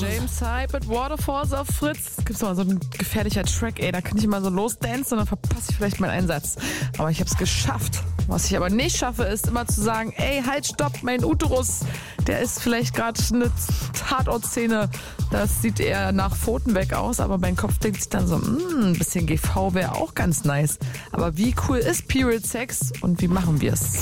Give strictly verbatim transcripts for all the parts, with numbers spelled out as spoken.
James Hype mit Waterfalls auf Fritz. Es gibt mal so ein gefährlicher Track, ey, da kann ich immer so losdancen und dann verpasse ich vielleicht meinen Einsatz. Aber ich habe es geschafft. Was ich aber nicht schaffe, ist immer zu sagen, ey, halt, stopp, mein Uterus, der ist vielleicht gerade eine Tatortszene. Das sieht eher nach Pfoten weg aus, aber mein Kopf denkt sich dann so, mh, ein bisschen G V wäre auch ganz nice. Aber wie cool ist Period Sex und wie machen wir es?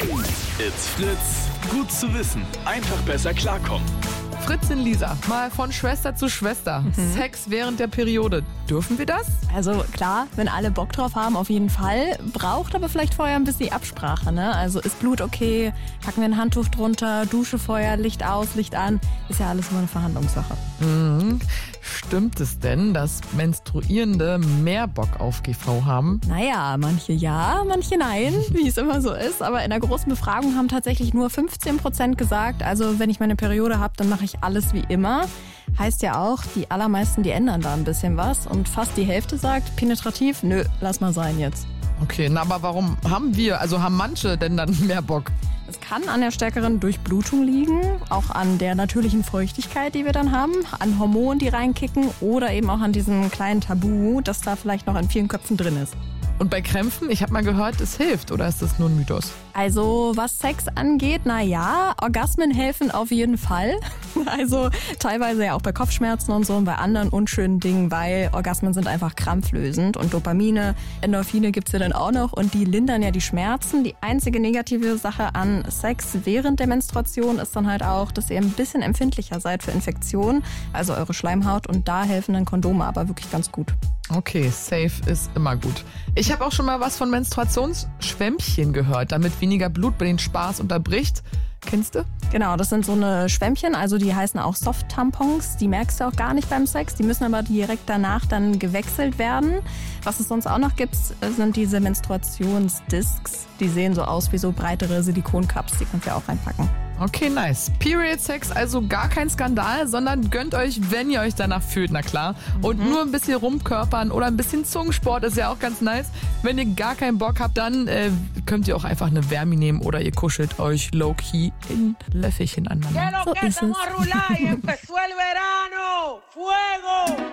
It's Fritz. Gut zu wissen. Einfach besser klarkommen. Fritz und Lisa, mal von Schwester zu Schwester. Mhm. Sex während der Periode. Dürfen wir das? Also klar, wenn alle Bock drauf haben, auf jeden Fall. Braucht aber vielleicht vorher ein bisschen Absprache, ne? Also ist Blut okay? Packen wir ein Handtuch drunter? Dusche vorher, Licht aus, Licht an? Ist ja alles immer eine Verhandlungssache. Mhm. Stimmt es denn, dass Menstruierende mehr Bock auf G V haben? Naja, manche ja, manche nein, wie es immer so ist. Aber in einer großen Befragung haben tatsächlich nur fünfzehn Prozent gesagt, also wenn ich meine Periode habe, dann mache ich alles wie immer. Heißt ja auch, die allermeisten, die ändern da ein bisschen was. Und fast die Hälfte sagt, penetrativ, nö, lass mal sein jetzt. Okay, na aber warum haben wir, also haben manche denn dann mehr Bock? Es kann an der stärkeren Durchblutung liegen, auch an der natürlichen Feuchtigkeit, die wir dann haben, an Hormonen, die reinkicken oder eben auch an diesem kleinen Tabu, das da vielleicht noch in vielen Köpfen drin ist. Und bei Krämpfen, ich habe mal gehört, es hilft, oder ist das nur ein Mythos? Also was Sex angeht, na ja, Orgasmen helfen auf jeden Fall. Also teilweise ja auch bei Kopfschmerzen und so und bei anderen unschönen Dingen, weil Orgasmen sind einfach krampflösend und Dopamine, Endorphine gibt's ja dann auch noch und die lindern ja die Schmerzen. Die einzige negative Sache an Sex während der Menstruation ist dann halt auch, dass ihr ein bisschen empfindlicher seid für Infektionen, also eure Schleimhaut und da helfen dann Kondome aber wirklich ganz gut. Okay, safe ist immer gut. Ich habe auch schon mal was von Menstruationsschwämmchen gehört, damit weniger Blut bei den Spaß unterbricht. Kennst du? Genau, das sind so eine Schwämmchen, also die heißen auch Soft-Tampons. Die merkst du auch gar nicht beim Sex, die müssen aber direkt danach dann gewechselt werden. Was es sonst auch noch gibt, sind diese Menstruationsdiscs. Die sehen so aus wie so breitere Silikoncups, die könnt ihr auch reinpacken. Okay, nice. Period Sex, also gar kein Skandal, sondern gönnt euch, wenn ihr euch danach fühlt, na klar. Und mhm. nur ein bisschen rumkörpern oder ein bisschen Zungensport ist ja auch ganz nice. Wenn ihr gar keinen Bock habt, dann äh, könnt ihr auch einfach eine Wärme nehmen oder ihr kuschelt euch low-key in Löffelchen aneinander. So ist es.